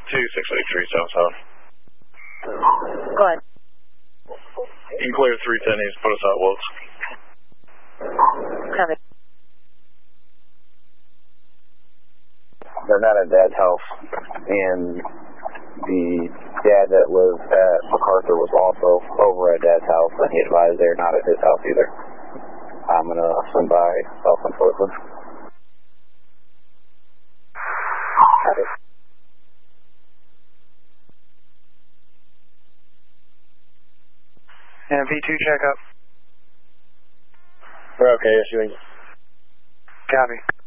2683 Southbound. Go ahead. You can clear 310 East, put us out, Wilkes. Copy. They're not at Dad's house, and the dad that lives at MacArthur was also over at Dad's house, and he advised they're not at his house either. I'm going to swing by Southland Portland. Copy. And V2 check up. We're okay, issuing. Copy.